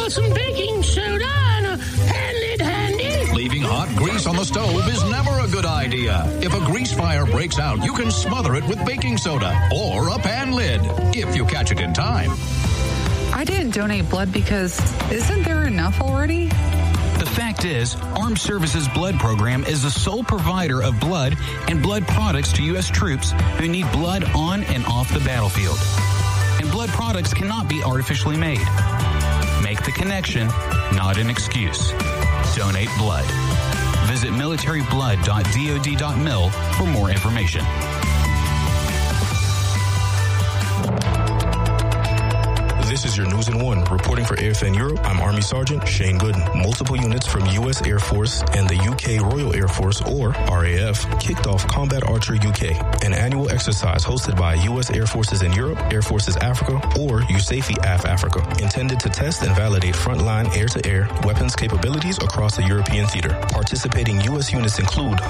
got some baking soda and a pan lid handy? Leaving hot grease on the stove is never a good idea. If a grease fire breaks out, you can smother it with baking soda or a pan lid, if you catch it in time. I didn't donate blood because isn't there enough already? The fact is, Armed Services Blood Program is the sole provider of blood and blood products to U.S. troops who need blood on and off the battlefield. And blood products cannot be artificially made. Make the connection, not an excuse. Donate blood. Visit militaryblood.dod.mil for more information. This is your News in One. Reporting for AFN Europe, I'm Army Sergeant Shane Gooden. Multiple units from U.S. Air Force and the UK Royal Air Force, or RAF, kicked off Combat Archer UK, an annual exercise hosted by U.S. Air Forces in Europe, Air Forces Africa, or USAFE AF Africa, intended to test and validate frontline air-to-air weapons capabilities across the European theater. Participating U.S. units include